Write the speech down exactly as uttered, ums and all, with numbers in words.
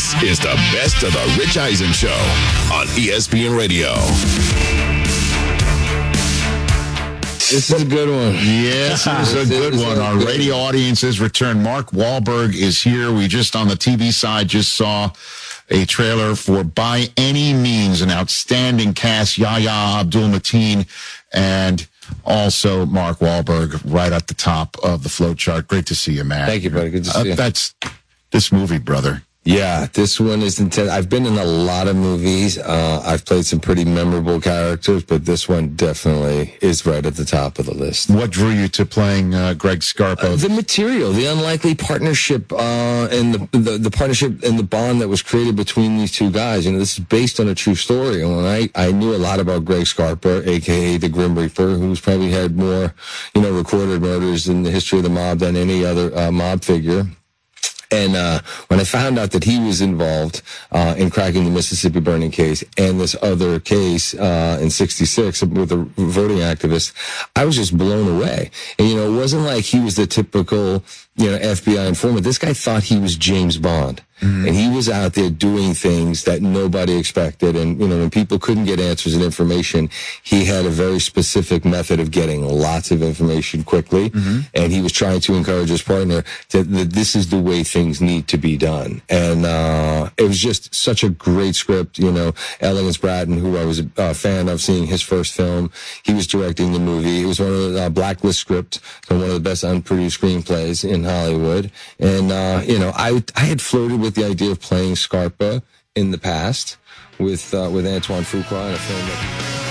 This is the best of the Rich Eisen Show on E S P N Radio. This is a good one. Yes, this is a good one. Our radio audience has returned. Mark Wahlberg is here. We just, on the T V side, just saw a trailer for By Any Means, an outstanding cast. Yahya Abdul-Mateen and also Mark Wahlberg right at the top of the flow chart. Great to see you, man. Thank you, buddy. Good to see uh, you. That's this movie, brother. Yeah, this one is intense. I've been in a lot of movies. Uh, I've played some pretty memorable characters, but this one definitely is right at the top of the list. What drew you to playing uh, Greg Scarpa? Uh, the material, the unlikely partnership, uh, and the, the the partnership and the bond that was created between these two guys. You know, this is based on a true story. And when I, I knew a lot about Greg Scarpa, a k a the Grim Reaper, who's probably had more, you know, recorded murders in the history of the mob than any other uh, mob figure. And uh when I found out that he was involved uh in cracking the Mississippi burning case and this other case uh in sixty-six with a voting activist, I was just blown away. And, you know, it wasn't like he was the typical, you know, F B I informant. This guy thought he was James Bond. Mm-hmm. And he was out there doing things that nobody expected. And, you know, when people couldn't get answers and information, he had a very specific method of getting lots of information quickly. Mm-hmm. And he was trying to encourage his partner that, that this is the way things need to be done. And uh it was just such a great script. You know, Elegance Bratton, who I was a uh, fan of seeing his first film, he was directing the movie. It was one of the uh, Blacklist script, so one of the best unproduced screenplays in Hollywood. And, uh, you know, I I had flirted with the idea of playing Scarpa in the past with uh, with Antoine Fuqua in a film that